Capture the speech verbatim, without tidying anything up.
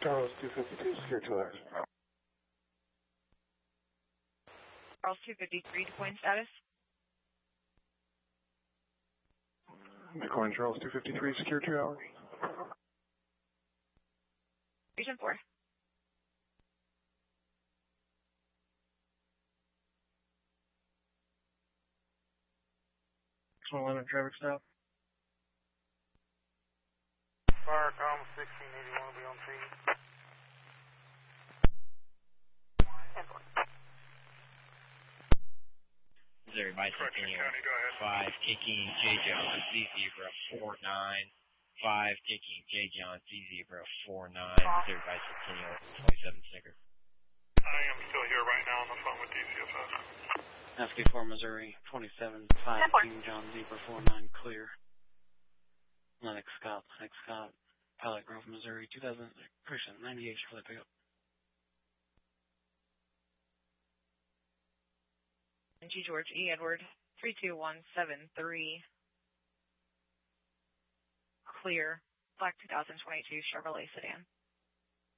Charles two fifty-two, secure two hours. Charles two fifty-three, decoin status. Decoin Charles two fifty-three, secure two hours. Region four. Small limit traffic stop. Firecom sixteen eighty-one will be on scene. Missouri Bicentennial five, kicking J John C zebra four nine, five, kicking J John C zebra four nine, Missouri Bicentennial twenty-seven sticker. I am still here right now on the phone with D C F S. F K four Missouri twenty-seven, five, King John zebra four nine, clear. Lennox Scott, Lennox Scott, Pilot Grove, Missouri two thousand, Christian ninety-eight for the pickup. G George E Edward three two one seven three. Clear. Black two thousand twenty-two Chevrolet sedan.